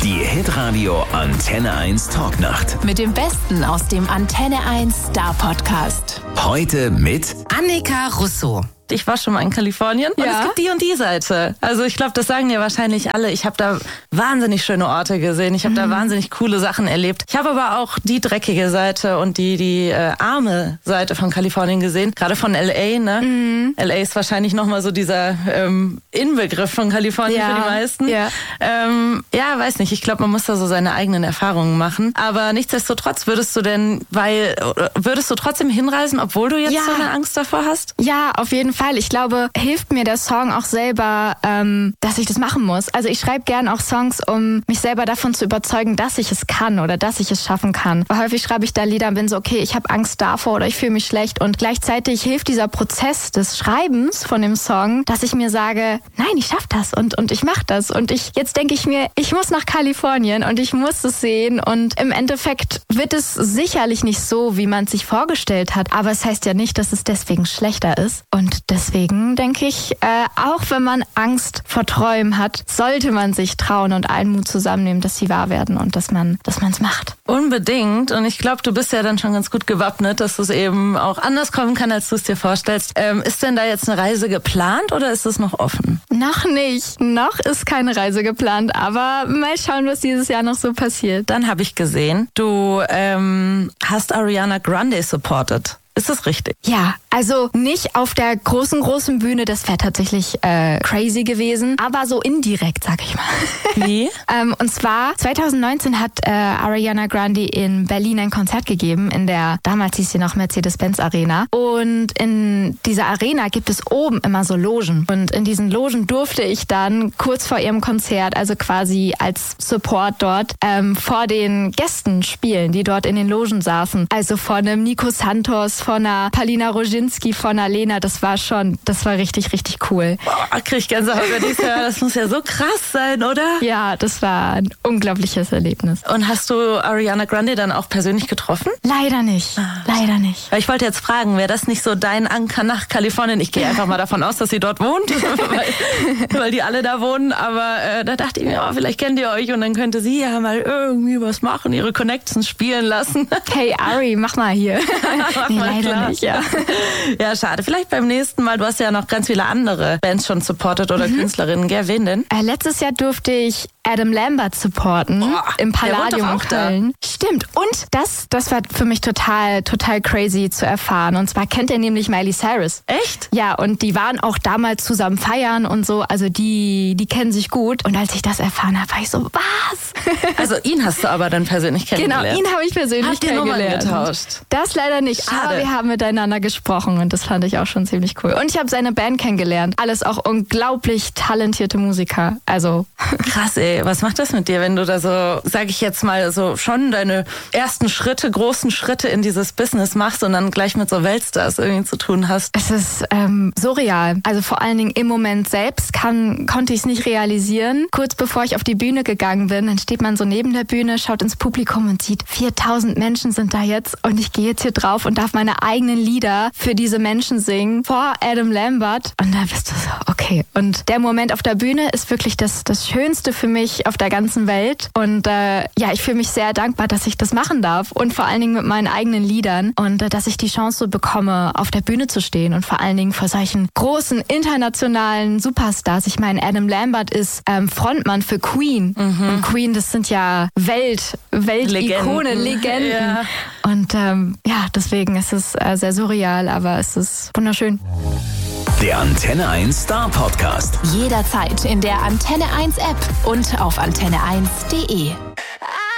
Die Hitradio Antenne 1 Talknacht. Mit dem Besten aus dem Antenne 1 Star Podcast. Heute mit Annika Russo. Ich war schon mal in Kalifornien und es gibt die und die Seite. Also ich glaube, das sagen ja wahrscheinlich alle. Ich habe da wahnsinnig schöne Orte gesehen. Ich habe da wahnsinnig coole Sachen erlebt. Ich habe aber auch die dreckige Seite und die arme Seite von Kalifornien gesehen. Gerade von L.A., ne? L.A. ist wahrscheinlich nochmal so dieser Inbegriff von Kalifornien für die meisten. Ja, weiß nicht. Ich glaube, man muss da so seine eigenen Erfahrungen machen. Aber nichtsdestotrotz, würdest du trotzdem hinreisen, obwohl du jetzt so eine Angst davor hast? Ja, auf jeden Fall. Ich glaube, hilft mir der Song auch selber, dass ich das machen muss. Also ich schreibe gern auch Songs, um mich selber davon zu überzeugen, dass ich es kann oder dass ich es schaffen kann. Weil häufig schreibe ich da Lieder und bin so, okay, ich habe Angst davor oder ich fühle mich schlecht. Und gleichzeitig hilft dieser Prozess des Schreibens von dem Song, dass ich mir sage, nein, ich schaffe das und ich mache das. Und jetzt denke ich mir, ich muss nach Kalifornien und ich muss es sehen. Und im Endeffekt wird es sicherlich nicht so, wie man es sich vorgestellt hat. Aber es heißt ja nicht, dass es deswegen schlechter ist. Und deswegen denke ich, auch wenn man Angst vor Träumen hat, sollte man sich trauen und allen Mut zusammennehmen, dass sie wahr werden und dass man es macht. Unbedingt. Und ich glaube, du bist ja dann schon ganz gut gewappnet, dass es eben auch anders kommen kann, als du es dir vorstellst. Ist denn da jetzt eine Reise geplant oder ist es noch offen? Noch nicht. Noch ist keine Reise geplant, aber mal schauen, was dieses Jahr noch so passiert. Dann habe ich gesehen, du hast Ariana Grande supported. Ist das richtig? Ja, also nicht auf der großen Bühne, das wäre tatsächlich crazy gewesen, aber so indirekt, sag ich mal. Wie? Und zwar 2019 hat Ariana Grande in Berlin ein Konzert gegeben, in der, damals hieß sie noch Mercedes-Benz Arena. Und in dieser Arena gibt es oben immer so Logen. Und in diesen Logen durfte ich dann kurz vor ihrem Konzert, also quasi als Support dort, vor den Gästen spielen, die dort in den Logen saßen. Also vor einem Nico Santos, von einer Palina Roginski, von einer Lena, das war richtig, richtig cool. Boah, krieg ich Gänsehaut, wenn ich höre. Das muss ja so krass sein, oder? Ja, das war ein unglaubliches Erlebnis. Und hast du Ariana Grande dann auch persönlich getroffen? Leider nicht. Leider nicht. Weil ich wollte jetzt fragen, wäre das nicht so dein Anker nach Kalifornien? Ich gehe einfach mal davon aus, dass sie dort wohnt, weil die alle da wohnen. Aber da dachte ich mir, vielleicht kennt ihr euch und dann könnte sie ja mal irgendwie was machen, ihre Connections spielen lassen. Hey Ari, mach mal hier. Leider nicht, ja. Ja, schade. Vielleicht beim nächsten Mal. Du hast ja noch ganz viele andere Bands schon supportet oder Künstlerinnen. Gell, wen denn? Letztes Jahr durfte ich Adam Lambert supporten im Palladium in Köln. Stimmt. Und das war für mich total crazy zu erfahren. Und zwar kennt er nämlich Miley Cyrus. Echt? Ja, und die waren auch damals zusammen feiern und so. Also die kennen sich gut. Und als ich das erfahren habe, war ich so, was? Also ihn hast du aber dann persönlich kennengelernt. Genau, ihn habe ich persönlich kennengelernt. Habt ihr Nummern getauscht? Das leider nicht. Schade. Aber wir haben miteinander gesprochen und das fand ich auch schon ziemlich cool. Und ich habe seine Band kennengelernt. Alles auch unglaublich talentierte Musiker. Also krass, ey. Was macht das mit dir, wenn du da so, sag ich jetzt mal, so schon deine ersten großen Schritte in dieses Business machst und dann gleich mit so Weltstars irgendwie zu tun hast? Es ist surreal. Also vor allen Dingen im Moment selbst konnte ich es nicht realisieren. Kurz bevor ich auf die Bühne gegangen bin, dann steht man so neben der Bühne, schaut ins Publikum und sieht, 4000 Menschen sind da jetzt und ich gehe jetzt hier drauf und darf meine eigenen Lieder für diese Menschen singen vor Adam Lambert. Und da bist du so, okay. Und der Moment auf der Bühne ist wirklich das Schönste für mich auf der ganzen Welt. Und ich fühle mich sehr dankbar, dass ich das machen darf. Und vor allen Dingen mit meinen eigenen Liedern. Und dass ich die Chance bekomme, auf der Bühne zu stehen. Und vor allen Dingen vor solchen großen internationalen Superstars. Ich meine, Adam Lambert ist Frontmann für Queen. Und Queen, das sind ja Weltikone, Legenden. Ja. Und deswegen ist es sehr surreal, aber es ist wunderschön. Der Antenne 1 Star Podcast. Jederzeit in der Antenne 1 App und auf antenne1.de.